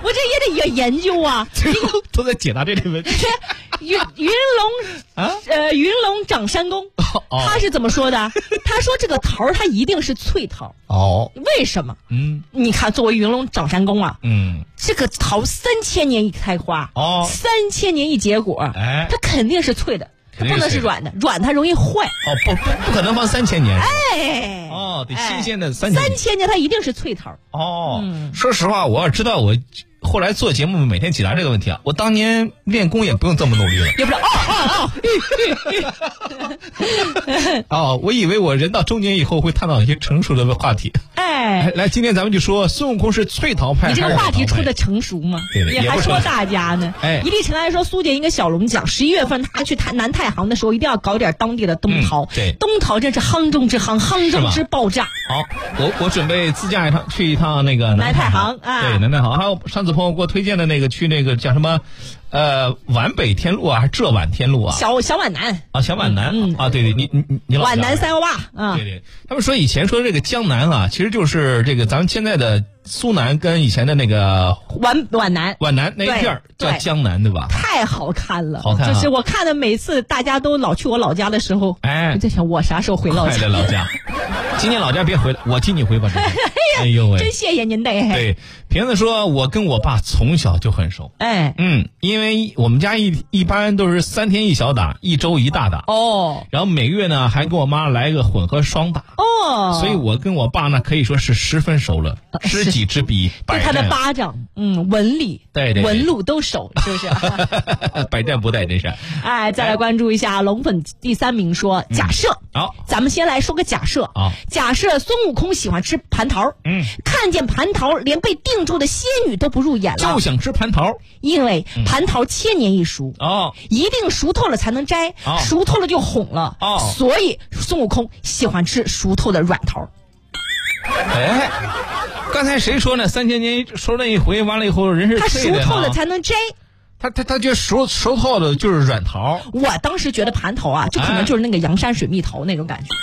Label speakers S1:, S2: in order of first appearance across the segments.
S1: 我这也得研究啊。
S2: 都在解答这类问题。
S1: 云龙长山公，他是怎么说的？他说这个桃它一定是脆桃。为什么？你看，作为云龙长山公啊，这个桃3000年一开花，3000年一结果，它肯定是脆的。它不能是软的，软它容易坏。
S2: 不可能放3000年。得新鲜的
S1: 3000年，它一定是脆桃。
S2: 说实话，我要知道我后来做节目每天解答这个问题啊，我当年练功也不用这么努力了。
S1: 也不是
S2: 我以为我人到中年以后会探讨一些成熟的话题。来，今天咱们就说孙悟空是脆桃派。
S1: 你这个话题出的成熟吗？
S2: 对，
S1: 也还说大家呢。一粒尘埃说苏姐应该小龙讲，11月份他去南太行的时候，一定要搞点当地的冬桃。
S2: 对，
S1: 冬桃真是夯中之夯，夯中之爆炸。
S2: 好，我准备自驾去一趟那个
S1: 南太行。
S2: 对，南太行。还有上次朋友给我推荐的那个去那个叫什么？皖北天路还是浙皖天路啊？
S1: 小皖南
S2: 小皖南对，你老
S1: 皖南318
S2: 对，他们说以前说这个江南啊，其实就是这个咱们现在的苏南跟以前的那个
S1: 皖南
S2: 那一片叫江南，对吧？
S1: 太好看了，
S2: 好看。
S1: 就是我看的每次大家都老去我老家的时候，我在想我啥时候回老家？
S2: 快来老家，今年老家别回了，我替你回吧。哎呦喂，
S1: 真谢谢您的。
S2: 对，瓶子说，我跟我爸从小就很熟。因为我们家一般都是3天一小打，1周1大打。然后每个月呢还跟我妈来一个混合双打。所以我跟我爸呢可以说是十分熟了，知己知彼，百战。
S1: 对他的巴掌，文理，
S2: 对，
S1: 文路都熟，是不是？
S2: 百战不殆，真是。
S1: 再来关注一下龙粉第3名说，假设，咱们先来说个假设。假设孙悟空喜欢吃蟠桃，看见蟠桃连被定住的仙女都不入眼了，
S2: 就想吃蟠桃，
S1: 因为蟠桃1000年一熟，一定熟透了才能摘，熟透了就红了，所以孙悟空喜欢吃熟透的软桃。
S2: 刚才谁说呢？3000年说那一回，完了以后人是脆的，
S1: 他熟透了才能摘。
S2: 他就熟透的就是软桃。
S1: 我当时觉得蟠桃啊，就可能就是那个阳山水蜜桃那种感觉。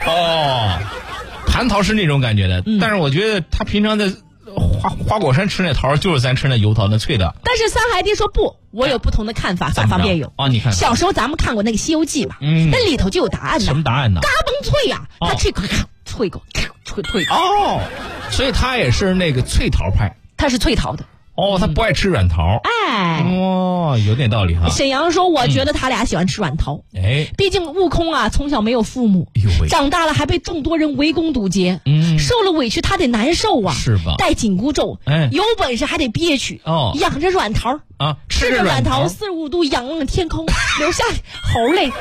S2: 蟠桃是那种感觉的，但是我觉得他平常在花果山吃那桃，就是咱吃那油桃那脆的。
S1: 但是三海弟说不，我有不同的看法，法方便有。
S2: 你看，
S1: 小时候咱们看过那个《西游记》嘛，那里头就有答案的。
S2: 什么答案呢？
S1: 嘎嘣脆呀，他脆口脆口脆口。
S2: 所以他也是那个脆桃派。
S1: 他是脆桃的。
S2: 他不爱吃软桃。有点道理哈。
S1: 沈阳说，我觉得他俩喜欢吃软桃。毕竟悟空啊，从小没有父母，长大了还被众多人围攻堵截，受了委屈他得难受啊，
S2: 是吧？
S1: 戴紧箍咒，有本事还得憋屈，养着软桃吃着软桃，45度仰望天空，流下猴泪。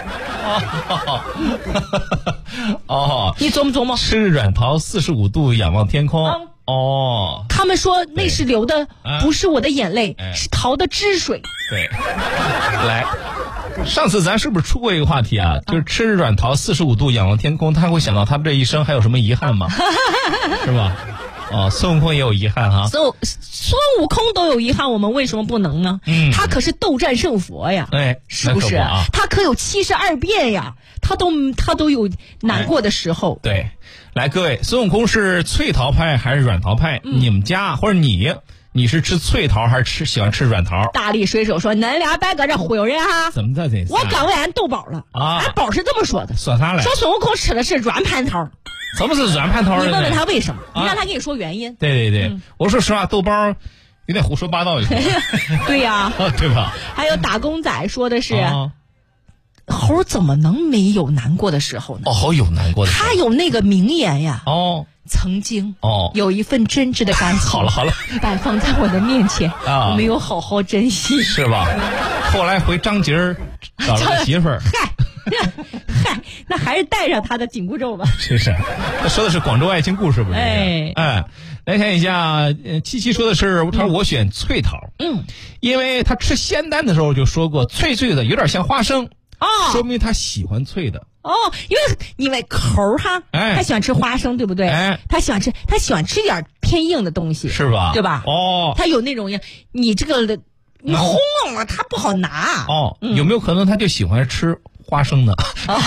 S1: 你琢磨琢磨，
S2: 吃着软桃45度仰望天空。
S1: 他们说那是流的不是我的眼泪，是桃的汁水。
S2: 对，来，上次咱是不是出过一个话题啊？就是吃着软桃45度仰望天空，他会想到他这一生还有什么遗憾吗？是吧？孙悟空也有遗憾哈。
S1: 孙悟空都有遗憾，我们为什么不能呢？他可是斗战胜佛呀，是不是？他可有72变呀，他都有难过的时候。
S2: 对，来各位，孙悟空是脆桃派还是软桃派？你们家或者你是吃脆桃还是喜欢吃软桃？
S1: 大力水手说：“恁俩别搁这忽悠人哈！
S2: 怎么这？
S1: 我刚问俺豆宝了俺宝是这么说的，
S2: 说啥来？
S1: 说孙悟空吃的是软蟠桃。
S2: 怎么是软蟠桃呢？
S1: 你问问他为什么？你让他给你说原因。
S2: 对，我说实话，豆包有点胡说八道一点。
S1: 对呀，
S2: 对吧？
S1: 还有打工仔说的是。猴怎么能没有难过的时候呢？
S2: 猴有难过的时候，
S1: 他有那个名言呀。曾经有一份真挚的感情，
S2: 好了
S1: 摆放在我的面前我没有好好珍惜，
S2: 是吧？后来回张杰儿找了个媳妇儿，
S1: 嗨，那还是带上他的紧箍咒吧。
S2: 是，他说的是广州爱情故事，不是？来看一下，七七说的是，他说我选脆桃，因为他吃仙丹的时候就说过，脆脆的有点像花生。说明他喜欢脆的
S1: 因为猴哈，他喜欢吃花生，对不对？他喜欢吃点偏硬的东西，
S2: 是吧？
S1: 对吧？他有那种你这个你轰了他不好拿。
S2: 有没有可能他就喜欢吃花生呢？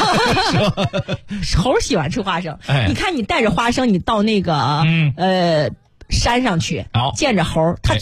S1: 猴喜欢吃花生，你看你带着花生，你到那个山上去，见着猴，他